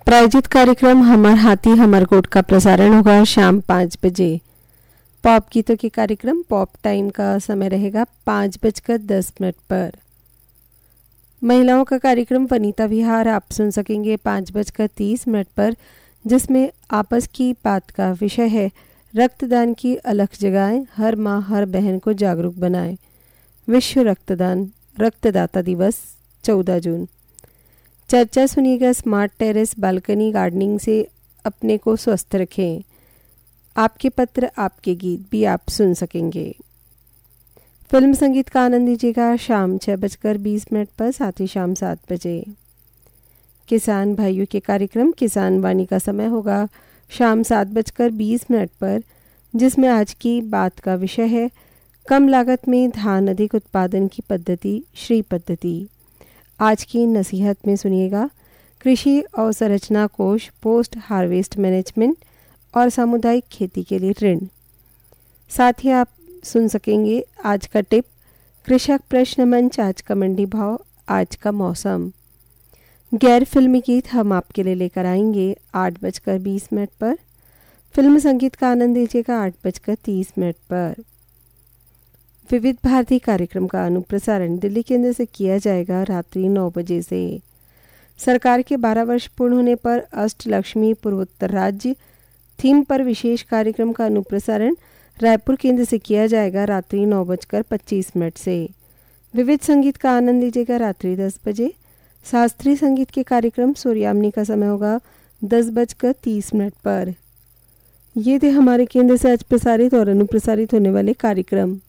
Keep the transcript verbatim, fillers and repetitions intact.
प्रायोजित कार्यक्रम हमर हाथी हमर गोट का प्रसारण होगा शाम पाँच बजे। पॉप गीतों के कार्यक्रम पॉप टाइम का समय रहेगा पाँच बजकर दस मिनट पर। महिलाओं का कार्यक्रम वनिता विहार आप सुन सकेंगे पाँच बजकर तीस मिनट पर, जिसमें आपस की बात का विषय है रक्तदान की अलख जगाएं, हर माँ हर बहन को जागरूक बनाएं। विश्व रक्तदान रक्तदाता दिवस चौदह जून। चर्चा सुनिएगा स्मार्ट टेरेस बालकनी गार्डनिंग से अपने को स्वस्थ रखें। आपके पत्र आपके गीत भी आप सुन सकेंगे। फिल्म संगीत का आनंद लीजिएगा शाम छः बजकर बीस मिनट पर, साथ ही शाम सात बजे। किसान भाइयों के कार्यक्रम किसान वाणी का समय होगा शाम सात बजकर बीस मिनट पर, जिसमें आज की बात का विषय है कम लागत में धान अधिक उत्पादन की पद्धति श्री पद्धति। आज की नसीहत में सुनिएगा कृषि अवसंरचना कोष, पोस्ट हार्वेस्ट मैनेजमेंट और सामुदायिक खेती के लिए ऋण। साथ ही आप सुन सकेंगे आज का टिप, कृषक प्रश्न मंच, आज का मंडी भाव, आज का मौसम। गैर फिल्मी गीत हम आपके लिए लेकर आएंगे आठ बजकर बीस मिनट पर। फिल्म संगीत का आनंद लीजिएगा आठ बजकर तीस मिनट पर। विविध भारती कार्यक्रम का अनुप्रसारण दिल्ली केंद्र से किया जाएगा रात्रि नौ बजे से। सरकार के बारह वर्ष पूर्ण होने पर अष्टलक्ष्मी पूर्वोत्तर राज्य थीम पर विशेष कार्यक्रम का अनुप्रसारण रायपुर केंद्र से किया जाएगा रात्रि नौ बजकर पच्चीस मिनट से। विविध संगीत का आनंद लीजिएगा रात्रि दस बजे। शास्त्रीय संगीत के कार्यक्रम सूर्यामनी का समय होगा दस बजकर तीस मिनट पर। ये थे हमारे केंद्र से आज प्रसारित और अनुप्रसारित होने वाले कार्यक्रम।